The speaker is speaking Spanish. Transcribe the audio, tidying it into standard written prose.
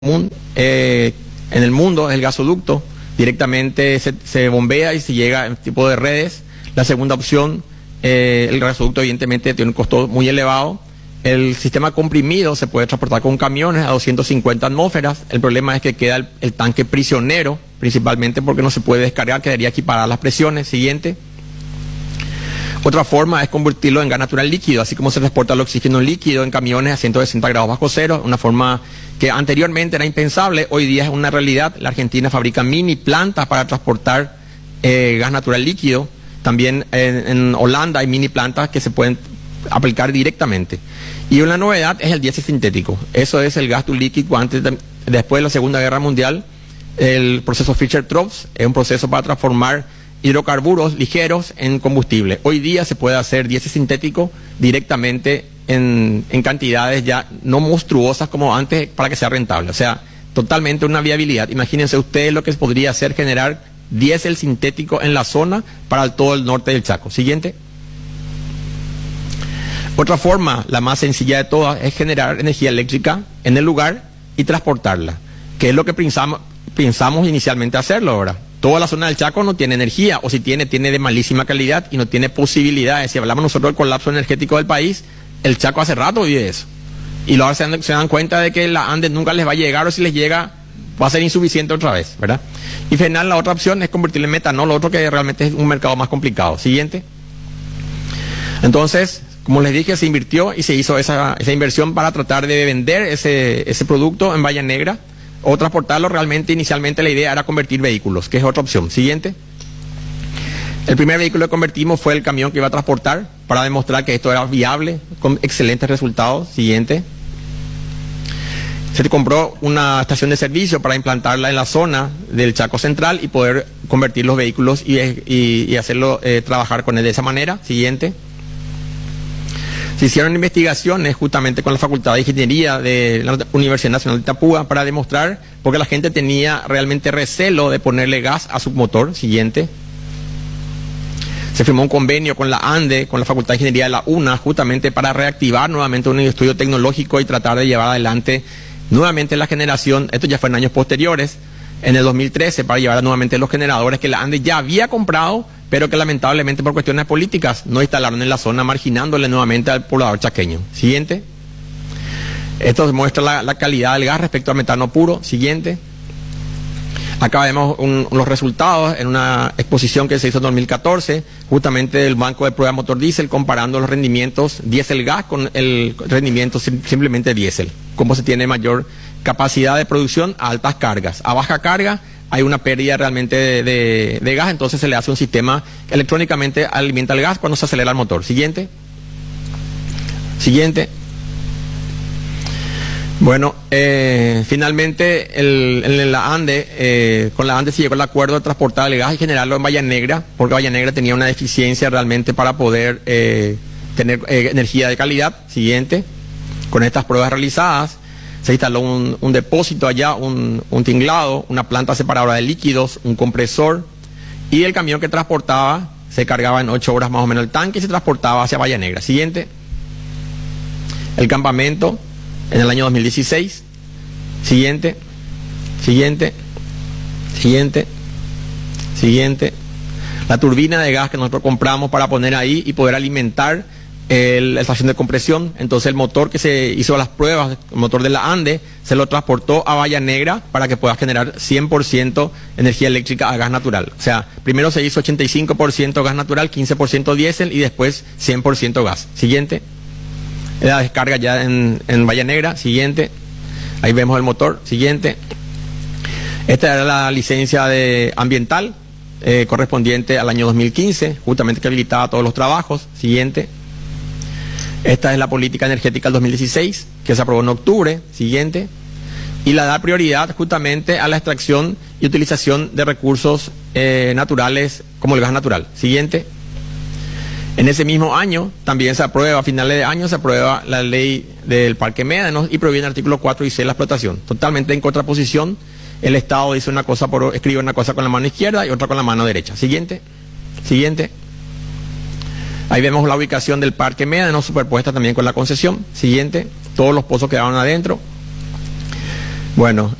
común en el mundo es el gasoducto. Directamente se bombea y se llega a este tipo de redes. La segunda opción, el gasoducto evidentemente tiene un costo muy elevado. El sistema comprimido se puede transportar con camiones a 250 atmósferas. El problema es que queda el tanque prisionero, principalmente porque no se puede descargar, quedaría equiparadas las presiones. Siguiente. Otra forma es convertirlo en gas natural líquido, así como se transporta el oxígeno líquido en camiones a 160 grados bajo cero, una forma que anteriormente era impensable, hoy día es una realidad. La Argentina fabrica mini plantas para transportar gas natural líquido. También en Holanda hay mini plantas que se pueden aplicar directamente. Y una novedad es el diésel sintético. Eso es el gas to liquid. Después de la Segunda Guerra Mundial, el proceso Fischer-Tropsch es un proceso para transformar hidrocarburos ligeros en combustible. Hoy día se puede hacer diésel sintético directamente en cantidades ya no monstruosas como antes para que sea rentable. O sea, totalmente una viabilidad. Imagínense ustedes lo que podría hacer generar diésel sintético en la zona para todo el norte del Chaco. Siguiente. Otra forma, la más sencilla de todas, es generar energía eléctrica en el lugar y transportarla, que es lo que pensamos inicialmente hacerlo ahora. Toda la zona del Chaco no tiene energía, o si tiene de malísima calidad y no tiene posibilidades. Si hablamos nosotros del colapso energético del país, el Chaco hace rato vive eso. Y luego se dan cuenta de que la Andes nunca les va a llegar, o si les llega va a ser insuficiente otra vez, ¿verdad? Y final, la otra opción es convertirlo en metanol, lo otro que realmente es un mercado más complicado. Siguiente. Entonces, como les dije, se invirtió y se hizo esa inversión para tratar de vender ese producto en Bahía Negra o transportarlo. Realmente inicialmente la idea era convertir vehículos, que es otra opción. Siguiente. El primer vehículo que convertimos fue el camión que iba a transportar para demostrar que esto era viable con excelentes resultados. Siguiente. Se compró una estación de servicio para implantarla en la zona del Chaco Central y poder convertir los vehículos y hacerlo trabajar con él de esa manera. Siguiente. Se hicieron investigaciones justamente con la Facultad de Ingeniería de la Universidad Nacional de Itapúa para demostrar, porque la gente tenía realmente recelo de ponerle gas a su motor. Siguiente. Se firmó un convenio con la ANDE, con la Facultad de Ingeniería de la UNA, justamente para reactivar nuevamente un estudio tecnológico y tratar de llevar adelante nuevamente la generación. Esto ya fue en años posteriores, en el 2013, para llevar nuevamente los generadores que la ANDE ya había comprado, pero que lamentablemente por cuestiones políticas no instalaron en la zona, marginándole nuevamente al poblador chaqueño. Siguiente. Esto muestra la calidad del gas respecto al metano puro. Siguiente. Acá vemos los resultados en una exposición que se hizo en 2014, justamente del Banco de Prueba Motor Diésel, comparando los rendimientos diésel-gas con el rendimiento simplemente diésel. Cómo se tiene mayor capacidad de producción a altas cargas. A baja carga hay una pérdida realmente de gas, entonces se le hace un sistema que electrónicamente alimenta el gas cuando se acelera el motor. Siguiente. Siguiente. Bueno, finalmente en la ANDE, con la ANDE se llegó al acuerdo de transportar el gas y generarlo en Bahía Negra, porque Bahía Negra tenía una deficiencia realmente para poder tener energía de calidad. Siguiente. Con estas pruebas realizadas, se instaló un depósito allá, un tinglado, una planta separadora de líquidos, un compresor, y el camión que transportaba se cargaba en 8 horas más o menos el tanque y se transportaba hacia Bahía Negra. Siguiente. El campamento en el año 2016. Siguiente. Siguiente. Siguiente. Siguiente. La turbina de gas que nosotros compramos para poner ahí y poder alimentar la estación de compresión. Entonces el motor que se hizo las pruebas, el motor de la ANDE, se lo transportó a Bahía Negra para que pueda generar 100% energía eléctrica a gas natural. O sea, primero se hizo 85% gas natural, 15% diésel y después 100% gas. Siguiente. La descarga ya en Bahía Negra. Siguiente. Ahí vemos el motor. Siguiente. Esta era la licencia ambiental correspondiente al año 2015, justamente que habilitaba todos los trabajos. Siguiente. Esta es la política energética del 2016, que se aprobó en octubre. Siguiente. Y la da prioridad justamente a la extracción y utilización de recursos naturales como el gas natural. Siguiente. En ese mismo año también se aprueba, a finales de año se aprueba la ley del Parque Médanos y prohíbe en el artículo 4 y 6 la explotación. Totalmente en contraposición, el Estado dice una cosa, escribe una cosa con la mano izquierda y otra con la mano derecha. Siguiente. Siguiente. Ahí vemos la ubicación del Parque Médanos superpuesta también con la concesión. Siguiente. Todos los pozos quedaron adentro. Bueno,